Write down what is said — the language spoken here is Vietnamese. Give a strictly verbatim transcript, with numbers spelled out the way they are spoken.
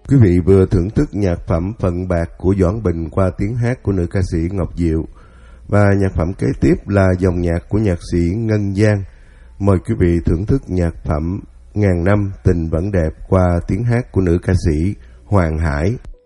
Quý vị vừa thưởng thức nhạc phẩm Phận Bạc của Doãn Bình qua tiếng hát của nữ ca sĩ Ngọc Diệu. Và nhạc phẩm kế tiếp là dòng nhạc của nhạc sĩ Ngân Giang. Mời quý vị thưởng thức nhạc phẩm Ngàn Năm Tình Vẫn Đẹp qua tiếng hát của nữ ca sĩ Hoàng Hải.